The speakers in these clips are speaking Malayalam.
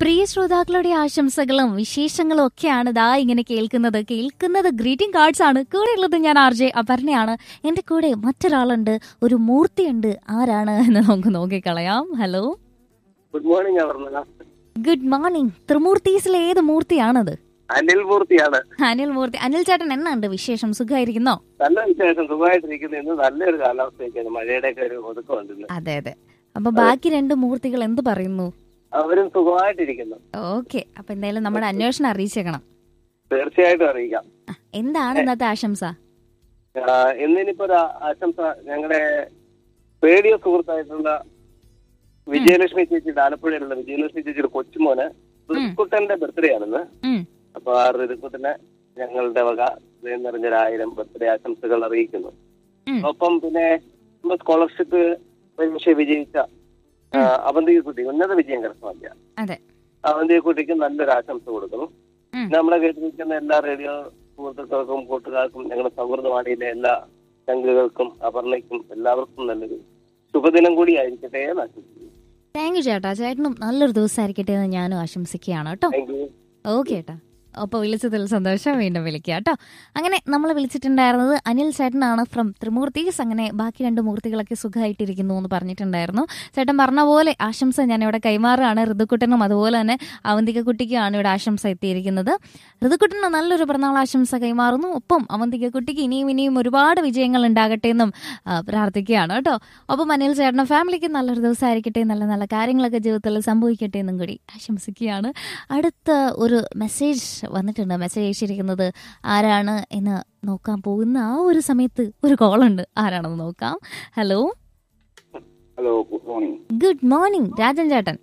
പ്രിയ ശ്രോതാക്കളുടെ ആശംസകളും വിശേഷങ്ങളും ഒക്കെയാണ് ദാ ഇങ്ങനെ കേൾക്കുന്നത് ഗ്രീറ്റിംഗ് കാർഡ്സ് ആണ്. കൂടെയുള്ളത് ഞാൻ RJ അപർണയാണ്. എന്റെ കൂടെ മറ്റൊരാളുണ്ട്, ഒരു മൂർത്തിയുണ്ട്. ആരാണ് എന്ന് നമുക്ക് നോക്കിക്കളയാം. Hello, good morning Aparna. Good morning. ത്രിമൂർത്തീസിലെ ഏത് മൂർത്തിയാണത്? അനിൽ മൂർത്തിയാണ്. അനിൽ മൂർത്തി. അനിൽ ചേട്ടൻ എന്നാണ്ട് വിശേഷം? സുഖമായിരിക്കുന്നോ? നല്ല വിശേഷം, സുഖമായിട്ടിരിക്കുന്നു. ഇന്ന് നല്ലൊരു കാലാവസ്ഥയൊക്കെയാണ്, മഴയുടെ ഒക്കെ ഒരു ഒതുക്കമുണ്ട്. അതെ അതെ. അപ്പൊ ബാക്കി രണ്ട് മൂർത്തികൾ എന്ത് പറയുന്നു? അവരും സുഖമായിട്ടിരിക്കുന്നു. ഓക്കെ, അപ്പൊ എന്തായാലും നമ്മുടെ അന്വേഷണം അറിയിച്ചേക്കണം. തീർച്ചയായിട്ടും അറിയിക്കാം. എന്താണ് ഇന്നത്തെ ആശംസ? ഇന്നിനിപ്പോ ഒരു ആശംസ ഞങ്ങളുടെ റേഡിയോ സുഹൃത്തായിട്ടുള്ള വിജയലക്ഷ്മി ചേച്ചിയുടെ, ആലപ്പുഴയിലുള്ള വിജയലക്ഷ്മി ചേച്ചിയുടെ കൊച്ചുമോന് ഋതുക്കുട്ടന്റെ ബർത്ത്ഡേ ആണെന്ന്. അപ്പൊ ആ ഋതുക്കുട്ടന് ഞങ്ങളുടെ വക നിറഞ്ഞൊരു 1000 ബർത്ത്ഡേ ആശംസകൾ അറിയിക്കുന്നു. ഒപ്പം പിന്നെ നമ്മുടെ സ്കോളർഷിപ്പ് പരീക്ഷ വിജയിച്ച അവന്തികക്കുട്ടി, ഉന്നത വിജയം കരസ്ഥമാക്കിയ അവന്തികക്കുട്ടിക്ക് നല്ലൊരു ആശംസ കൊടുക്കുന്നു. നമ്മളെ കേട്ടിരിക്കുന്ന എല്ലാ റേഡിയോ സുഹൃത്തുക്കൾക്കും കൂട്ടുകാർക്കും ഞങ്ങളുടെ സൗഹൃദവാണിയിലെ എല്ലാ ചങ്കുകൾക്കും അപർണയ്ക്കും എല്ലാവർക്കും നല്ലൊരു ശുഭദിനം കൂടി ആയിരിക്കട്ടെ എന്ന് ആശംസിക്കുന്നു. താങ്ക് യു ചേട്ടാ. ചേട്ടനും നല്ലൊരു ദിവസമായിരിക്കട്ടെ എന്ന് ഞാനും ആശംസിക്കുകയാണ് കേട്ടോ. ഓക്കെ ചേട്ടാ. അപ്പോൾ വിളിച്ചതിൽ സന്തോഷം. വീണ്ടും വിളിക്കുക കേട്ടോ. അങ്ങനെ നമ്മൾ വിളിച്ചിട്ടുണ്ടായിരുന്നത് അനിൽ ചേട്ടനാണ് ഫ്രം ത്രിമൂർത്തീസ്. അങ്ങനെ ബാക്കി 2 മൂർത്തികളൊക്കെ സുഖമായിട്ടിരിക്കുന്നു എന്ന് പറഞ്ഞിട്ടുണ്ടായിരുന്നു. ചേട്ടൻ പറഞ്ഞ പോലെ ആശംസ ഞാൻ ഇവിടെ കൈമാറുകയാണ്. ഋതുക്കുട്ടനും അതുപോലെ തന്നെ അവന്തികക്കുട്ടിക്കുമാണ് ഇവിടെ ആശംസ എത്തിയിരിക്കുന്നത്. ഋതുക്കുട്ടന് നല്ലൊരു പിറന്നാൾ ആശംസ കൈമാറുന്നു. ഒപ്പം അവന്തികക്കുട്ടിക്ക് ഇനിയും ഒരുപാട് വിജയങ്ങൾ ഉണ്ടാകട്ടെ എന്നും പ്രാർത്ഥിക്കുകയാണ് കേട്ടോ. ഒപ്പം അനിൽ ചേട്ടനും ഫാമിലിക്ക് നല്ലൊരു ദിവസമായിരിക്കട്ടെ, നല്ല നല്ല കാര്യങ്ങളൊക്കെ ജീവിതത്തിൽ സംഭവിക്കട്ടെ എന്നും കൂടി ആശംസിക്കുകയാണ്. അടുത്ത ഒരു മെസ്സേജ് വന്നിട്ടുണ്ട്. മെസ്സേജ് അയച്ചിരിക്കുന്നത് ആരാണ് എന്ന് നോക്കാൻ പോകുന്ന ആ ഒരു സമയത്ത് ഒരു കോളുണ്ട്. ആരാണെന്ന് നോക്കാം. Hello. Hello, good morning. Good morning Rajan ചേട്ടൻ.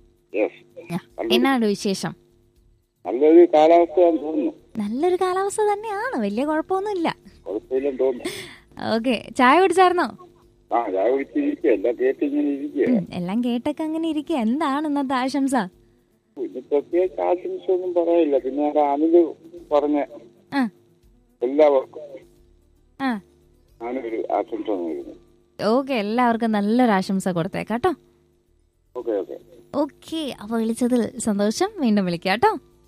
എന്നാണ് വിശേഷം? നല്ലൊരു കാലാവസ്ഥയാണെന്ന് തോന്നുന്നു. നല്ലൊരു കാലാവസ്ഥ തന്നെയാണ്, വലിയ കുഴപ്പമൊന്നുമില്ല. കുഴപ്പമില്ലെന്ന് തോന്നുന്നു. ഓക്കെ, ചായ കുടിച്ചായിരുന്നോ? ചായ കുടിച്ചിരിക്കുക, എല്ലാം കേട്ടിങ്ങനെ ഇരിക്കുക. എല്ലാം കേട്ടൊക്കെ അങ്ങനെ ഇരിക്കുക. എന്താണ് ഇന്നത്തെ ആശംസ? പിന്നെ പ്രത്യേകിച്ച് ആശംസ ഒന്നും പറയില്ല. പിന്നെ അനില് പറഞ്ഞ എല്ലാവർക്കും ഞാനൊരു ആശംസ നേരുന്നു. ഓക്കെ, എല്ലാവർക്കും നല്ലൊരു ആശംസ കൊടുത്തേക്കാട്ടോ. Okay okay okay. അപ്പൊ വിളിച്ചതിൽ സന്തോഷം. വീണ്ടും വിളിക്കാം കേട്ടോ.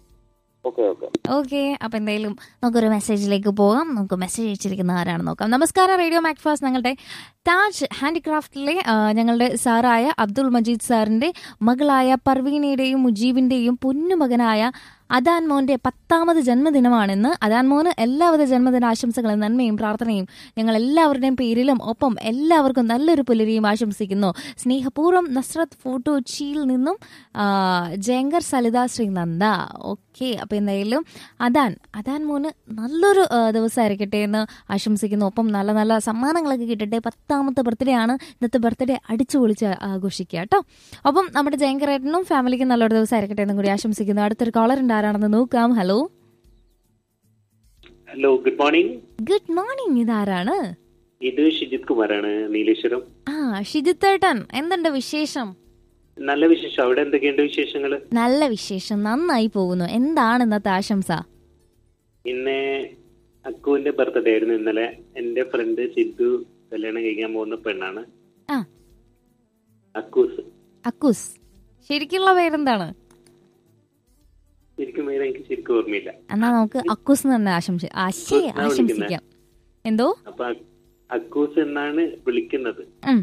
ഓക്കെ. അപ്പൊ എന്തായാലും നമുക്കൊരു മെസ്സേജിലേക്ക് പോകാം. നമുക്ക് മെസ്സേജ് അയച്ചിരിക്കുന്ന ആരാണെന്ന് നോക്കാം. നമസ്കാരം റേഡിയോ മാക്ഫാസ്റ്റ്. ഞങ്ങളുടെ താജ് ഹാൻഡിക്രാഫ്റ്റിലെ ഞങ്ങളുടെ സാറായ അബ്ദുൾ മജീദ് സാറിന്റെ മകളായ പർവീനയുടെയും മുജീബിന്റെയും പൊന്നുമകനായ അദാൻ മോന്റെ 10ാമത് ജന്മദിനമാണെന്ന്. അദാൻ മോന് എല്ലാവിധ ജന്മദിനാശംസകളും നന്മയും പ്രാർത്ഥനയും ഞങ്ങൾ എല്ലാവരുടെയും പേരിലും ഒപ്പം എല്ലാവർക്കും നല്ലൊരു പുലരിയും ആശംസിക്കുന്നു. സ്നേഹപൂർവ്വം നസ്രത്ത് ഫോട്ടോച്ചിയിൽ നിന്നും ജയങ്കർ സലിത ശ്രീനന്ദ. ഓക്കെ. അപ്പൊ എന്തായാലും അദാൻ മോന് നല്ലൊരു ദിവസമായിരിക്കട്ടെ എന്ന് ആശംസിക്കുന്നു. ഒപ്പം നല്ല നല്ല സമ്മാനങ്ങളൊക്കെ കിട്ടട്ടെ. 10ാമത്തെ ബർത്ത്ഡേ ആണ്. ഇന്നത്തെ ബർത്ത്ഡേ അടിച്ചു പൊളിച്ച് ആഘോഷിക്കുക കേട്ടോ. ഒപ്പം നമ്മുടെ ജയങ്കരേട്ടനും ഫാമിലിക്കും നല്ലൊരു ദിവസമായിരിക്കട്ടെ എന്നും കൂടി ആശംസിക്കുന്നു. അടുത്തൊരു കോളർ ഉണ്ട്. ആരാണെന്ന് നോക്കാം. Hello. Hello, good morning. Good morning. ഇതാരാണ്? ഇത് ഷിജിത് കുമാറാണ്, നീലേശ്വരം. ഷിജിത്ത് ഏട്ടൻ, എന്തുണ്ട് വിശേഷം? നല്ല വിശേഷം. അവിടെ എന്തൊക്കെയുണ്ട് വിശേഷങ്ങള്? നല്ല വിശേഷം, നന്നായി പോകുന്നു. എന്താണ് ഇന്നത്തെ ആശംസ? ഇന്ന് അക്കുവിന്റെ ബർത്ത്ഡേ ആയിരുന്നു ഇന്നലെ. എന്റെ ഫ്രണ്ട് സിദ്ധു കല്യാണം കഴിക്കാൻ പോകുന്ന പെണ്ണാണ്. അക്കൂസ്. ശരിക്കുള്ള പേരെന്താണ്? ശരിക്കും പേര് എനിക്ക് ശരിക്കും ഓർമ്മയില്ല. എന്നാ നമുക്ക് അക്കൂസ് തന്നെ ആശംസിക്കാം. എന്തോ? അപ്പൊ അക്കൂസ് എന്നാണ് വിളിക്കുന്നത്.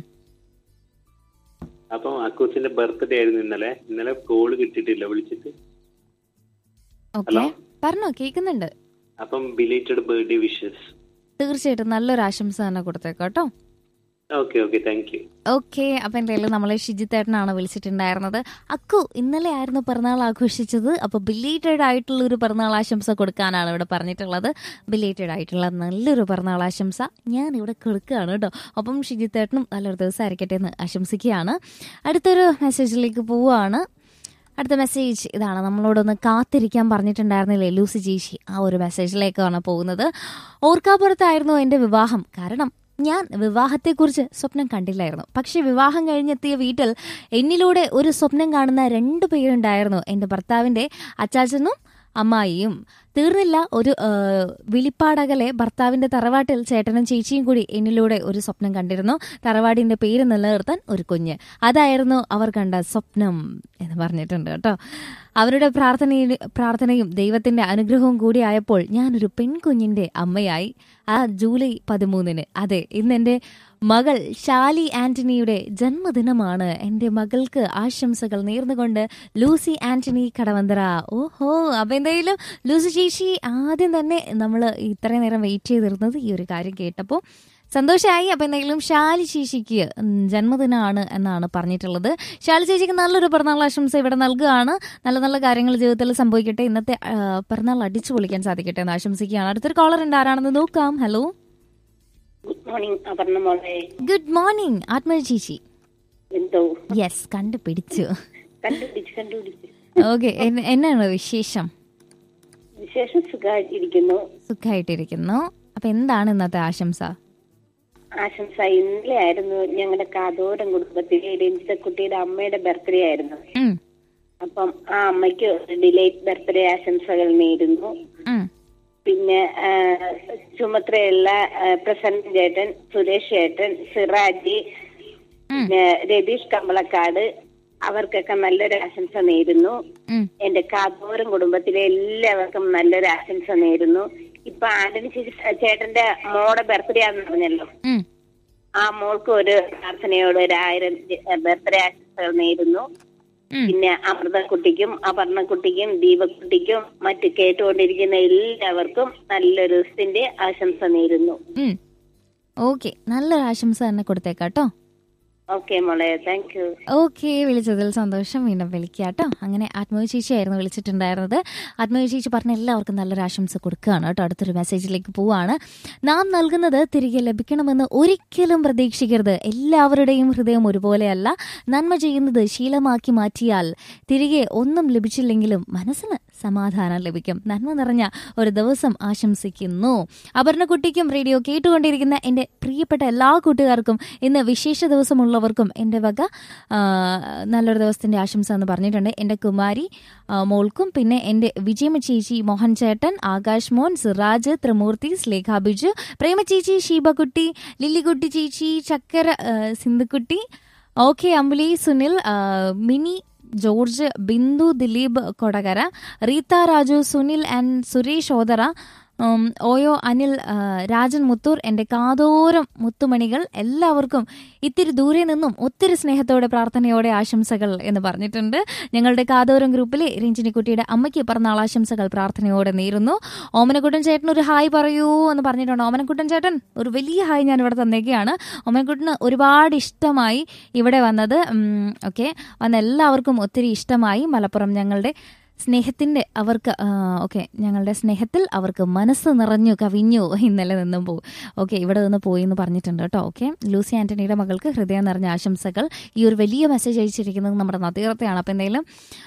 അപ്പം അക്കൂസിന്റെ ബർത്ത്ഡേ ആയിരുന്നു ഇന്നലെ കോള് കിട്ടിയിട്ടില്ല വിളിച്ചിട്ട്. ഹലോ, പറഞ്ഞോ, കേൾക്കുന്നുണ്ട്. അപ്പം ബിലേറ്റഡ് ബർത്ത്ഡേ വിഷസ്. തീർച്ചയായിട്ടും നല്ലൊരു ആശംസ തന്നെ കൊടുത്തേക്കോട്ടോ. Okay, thank you. ഓക്കെ. അപ്പൊ എന്തായാലും നമ്മളെ ഷിജിത്തേട്ടനാണ് വിളിച്ചിട്ടുണ്ടായിരുന്നത്. അക്കു ഇന്നലെ ആയിരുന്നു പിറന്നാൾ ആഘോഷിച്ചത്. അപ്പൊ ബിലേറ്റഡ് ആയിട്ടുള്ള ഒരു പിറന്നാൾ ആശംസ കൊടുക്കാനാണ് ഇവിടെ പറഞ്ഞിട്ടുള്ളത്. ബിലേറ്റഡ് ആയിട്ടുള്ള നല്ലൊരു പിറന്നാൾ ആശംസ ഞാൻ ഇവിടെ കൊടുക്കുകയാണ് കേട്ടോ. ഒപ്പം ഷിജിത്തേട്ടനും നല്ലൊരു ദിവസമായിരിക്കട്ടെ എന്ന് ആശംസിക്കുകയാണ്. അടുത്തൊരു മെസ്സേജിലേക്ക് പോവുകയാണ്. അടുത്ത മെസ്സേജ് ഇതാണ്. നമ്മളോടൊന്ന് കാത്തിരിക്കാൻ പറഞ്ഞിട്ടുണ്ടായിരുന്നില്ലേ ലൂസി ചേച്ചി, ആ ഒരു മെസ്സേജിലേക്കാണ് പോകുന്നത്. ഓർക്കാപ്പുറത്തായിരുന്നു എൻ്റെ വിവാഹം. കാരണം ഞാൻ വിവാഹത്തെക്കുറിച്ച് സ്വപ്നം കണ്ടില്ലായിരുന്നു. പക്ഷെ വിവാഹം കഴിഞ്ഞെത്തിയ വീട്ടിൽ എന്നിലൂടെ ഒരു സ്വപ്നം കാണുന്ന 2 പേരുണ്ടായിരുന്നു. എൻ്റെ ഭർത്താവിൻ്റെ അച്ചാച്ചനും അമ്മായിയും. തീർന്നില്ല. ഒരു വിളിപ്പാടകലെ ഭർത്താവിന്റെ തറവാട്ടിൽ ചേട്ടനും ചേച്ചിയും കൂടി എന്നിലൂടെ ഒരു സ്വപ്നം കണ്ടിരുന്നു. തറവാടിന്റെ പേര് നിലനിർത്താൻ ഒരു കുഞ്ഞ്. അതായിരുന്നു അവർ കണ്ട സ്വപ്നം എന്ന് പറഞ്ഞിട്ടുണ്ട് കേട്ടോ. അവരുടെ പ്രാർത്ഥനയും ദൈവത്തിന്റെ അനുഗ്രഹവും കൂടി ആയപ്പോൾ ഞാനൊരു പെൺകുഞ്ഞിന്റെ അമ്മയായി. ആ ജൂലൈ 13 അതെ, ഇന്ന് എൻ്റെ മകൾ ഷാലി ആന്റണിയുടെ ജന്മദിനമാണ്. എൻ്റെ മകൾക്ക് ആശംസകൾ നേർന്നുകൊണ്ട് ലൂസി ആന്റണി കടവന്തറ. ഓഹോ, അപ്പൊ എന്തായാലും ലൂസി ചേച്ചി ആദ്യം തന്നെ നമ്മൾ ഇത്രയും നേരം വെയിറ്റ് ചെയ്തിരുന്നത് ഈ ഒരു കാര്യം കേട്ടപ്പോൾ സന്തോഷമായി. അപ്പൊ എന്തെങ്കിലും ഷാലി ചേച്ചിക്ക് ജന്മദിനമാണ് എന്നാണ് പറഞ്ഞിട്ടുള്ളത്. ഷാലി ചേച്ചിക്ക് നല്ലൊരു പിറന്നാൾ ആശംസ ഇവിടെ നൽകുകയാണ്. നല്ല നല്ല കാര്യങ്ങൾ ജീവിതത്തിൽ സംഭവിക്കട്ടെ. ഇന്നത്തെ പിറന്നാൾ അടിച്ചു പൊളിക്കാൻ സാധിക്കട്ടെ എന്ന് ആശംസിക്കുകയാണ്. അടുത്തൊരു കോളർ ഉണ്ട്, ആരാണെന്ന് നോക്കാം. ഹലോ, ഗുഡ് മോർണിംഗ് അപർണ മോളെ. ഗുഡ് മോർണിംഗ് ആത്മജ ചേച്ചി. എന്തോ യെസ്, കണ്ടുപിടിച്ചു. കണ്ടുപിടിച്ചു. ഓക്കെ, എന്നാണ് വിശേഷം? വിശേഷം സുഖമായിട്ടിരിക്കുന്നു. സുഖമായിട്ടിരിക്കുന്നു. അപ്പൊ എന്താണ് ഇന്നത്തെ ആശംസ? ആശംസ ഇന്നലെ ആയിരുന്നു ഞങ്ങളുടെ കാതോരം കുടുംബത്തിലെ രഞ്ജിതക്കുട്ടിയുടെ അമ്മയുടെ ബർത്ത്ഡേ ആയിരുന്നു. അപ്പം ആ അമ്മയ്ക്ക് ഡിലേറ്റ് ബർത്ത്ഡേ ആശംസകൾ നേരുന്നു. പിന്നെ ചുമത്രയുള്ള പ്രസന്ന ചേട്ടൻ, സുരേഷ് ചേട്ടൻ, സിറാജി, പിന്നെ രതീഷ് കമ്പളക്കാട്, അവർക്കൊക്കെ നല്ലൊരു ആശംസ നേരുന്നു. എന്റെ കാതോരം കുടുംബത്തിലെ എല്ലാവർക്കും നല്ലൊരു ആശംസ നേരുന്നു. ഇപ്പൊ ആന്റണി ചേട്ടന്റെ മോടെ ബർത്ത്ഡേ ആണെന്ന് പറഞ്ഞല്ലോ, ആ മോൾക്ക് ഒരു പ്രാർത്ഥനയോട് 1000 ബർത്ത്ഡേ ആശംസകൾ നേരുന്നു. പിന്നെ അമൃതക്കുട്ടിക്കും അപർണക്കുട്ടിക്കും ദീപക്കുട്ടിക്കും മറ്റ് കേട്ടുകൊണ്ടിരിക്കുന്ന എല്ലാവർക്കും നല്ലൊരു ദിവസത്തിന്റെ ആശംസ നേരുന്നു. ഓക്കെ, നല്ലൊരു ആശംസ തന്നെ കൊടുത്തേക്കാട്ടോ. ഓക്കെ മോളെ, താങ്ക് യു. ഓക്കെ, വിളിച്ചതിൽ സന്തോഷം. വീണ്ടും വിളിക്കാട്ടോ. അങ്ങനെ ആത്മീയ ചേച്ചിയായിരുന്നു വിളിച്ചിട്ടുണ്ടായിരുന്നത്. ആത്മീയ ചേച്ചി പറഞ്ഞ എല്ലാവർക്കും നല്ലൊരു ആശംസ കൊടുക്കുകയാണ് കേട്ടോ. അടുത്തൊരു മെസ്സേജിലേക്ക് പോവാണ്. നാം നൽകുന്നത് തിരികെ ലഭിക്കണമെന്ന് ഒരിക്കലും പ്രതീക്ഷിക്കരുത്. എല്ലാവരുടെയും ഹൃദയം ഒരുപോലെയല്ല. നന്മ ചെയ്യുന്നത് ശീലമാക്കി മാറ്റിയാൽ തിരികെ ഒന്നും ലഭിച്ചില്ലെങ്കിലും മനസ്സിന് സമാധാനം ലഭിക്കും. നന്മ നിറഞ്ഞ ഒരു ദിവസം ആശംസിക്കുന്നു. അപർണക്കുട്ടിക്കും റേഡിയോ കേട്ടുകൊണ്ടിരിക്കുന്ന എൻ്റെ പ്രിയപ്പെട്ട എല്ലാ കൂട്ടുകാർക്കും ഇന്ന് വിശേഷ ദിവസമുള്ളവർക്കും എൻ്റെ വക നല്ലൊരു ദിവസത്തിന്റെ ആശംസ എന്ന് പറഞ്ഞിട്ടുണ്ട്. എൻ്റെ കുമാരി മോൾക്കും പിന്നെ എൻ്റെ വിജയമ ചേച്ചി, മോഹൻ ചേട്ടൻ, ആകാശ് മോൻ, സിറാജ്, ത്രിമൂർത്തി, സ്ലേഖ ബിജു, പ്രേമ ചേച്ചി, ഷീബക്കുട്ടി, ലില്ലിക്കുട്ടി ചേച്ചി, ചക്കര സിന്ധുക്കുട്ടി, okay, അമ്പുലി, Sunil, mini, George, Bindu, Dileep Kodakara, Reetha, Raju, Sunil and Suresh Othara, OYO, Anil, Rajan Muthoor, എൻ്റെ കാതോരം മുത്തുമണികൾ, എല്ലാവർക്കും ഇത്തിരി ദൂരെ നിന്നും ഒത്തിരി സ്നേഹത്തോടെ പ്രാർത്ഥനയോടെ ആശംസകൾ എന്ന് പറഞ്ഞിട്ടുണ്ട്. ഞങ്ങളുടെ കാതോരം ഗ്രൂപ്പിലെ രഞ്ജിനിക്കുട്ടിയുടെ അമ്മയ്ക്ക് പിറന്നാൾ ആശംസകൾ പ്രാർത്ഥനയോടെ നേരുന്നു. ഓമനക്കുട്ടൻ ചേട്ടൻ ഒരു ഹായ് പറയൂ എന്ന് പറഞ്ഞിട്ടുണ്ട്. ഓമനക്കുട്ടൻ ചേട്ടൻ ഒരു വലിയ ഹായ് ഞാൻ ഇവിടെ തന്നേക്കുകയാണ്. ഓമനക്കുട്ടന് ഒരുപാട് ഇഷ്ടമായി ഇവിടെ വന്നത്. ഓക്കെ, വന്ന എല്ലാവർക്കും ഒത്തിരി ഇഷ്ടമായി. മലപ്പുറം ഞങ്ങളുടെ സ്നേഹത്തിന്റെ അവർക്ക് ഞങ്ങളുടെ സ്നേഹത്തിൽ അവർക്ക് മനസ്സ് നിറഞ്ഞു കവിഞ്ഞു. ഇന്നലെ നിന്നും ഓക്കെ, ഇവിടെ നിന്ന് പോയി എന്ന് പറഞ്ഞിട്ടുണ്ട് കേട്ടോ. ഓക്കെ, ലൂസി ആന്റണിയുടെ മകൾക്ക് ഹൃദയം നിറഞ്ഞ ആശംസകൾ. ഈ ഒരു വലിയ മെസ്സേജ് അയച്ചിരിക്കുന്നത് നമ്മുടെ നദീറത്തെയാണ്. അപ്പം എന്തായാലും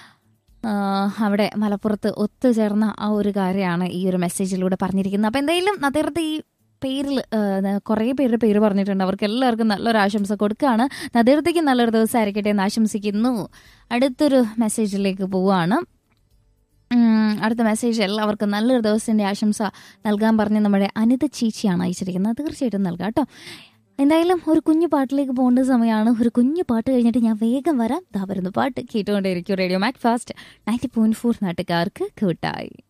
അവിടെ മലപ്പുറത്ത് ഒത്തുചേർന്ന ആ ഒരു കാര്യമാണ് ഈ ഒരു മെസ്സേജിലൂടെ പറഞ്ഞിരിക്കുന്നത്. അപ്പം എന്തായാലും നദീറത്ത് ഈ പേരിൽ കുറേ പേരുടെ പേര് പറഞ്ഞിട്ടുണ്ട്. അവർക്ക് എല്ലാവർക്കും നല്ലൊരു ആശംസ കൊടുക്കുകയാണ്. നദീറത്തേക്ക് നല്ലൊരു ദിവസം ആയിരിക്കട്ടെ എന്ന് ആശംസിക്കുന്നു. അടുത്തൊരു മെസ്സേജിലേക്ക് പോവുകയാണ്. അടുത്ത മെസ്സേജ് എല്ലാവർക്കും നല്ലൊരു ദിവസത്തിന്റെ ആശംസ നൽകാൻ പറഞ്ഞ് നമ്മുടെ അനിത ചേച്ചിയാണ് അയച്ചിരിക്കുന്നത്. തീർച്ചയായിട്ടും നൽകാം കേട്ടോ. എന്തായാലും ഒരു കുഞ്ഞു പാട്ടിലേക്ക് പോകേണ്ട സമയമാണ്. ഒരു കുഞ്ഞു പാട്ട് കഴിഞ്ഞിട്ട് ഞാൻ വേഗം വരാം. ദാ വരുന്നു പാട്ട്. കേട്ടുകൊണ്ടേയിരിക്കും റേഡിയോ മാക് ഫാസ്റ്റ് 90.4 നാട്ടുകാർക്ക് കൂട്ടായി.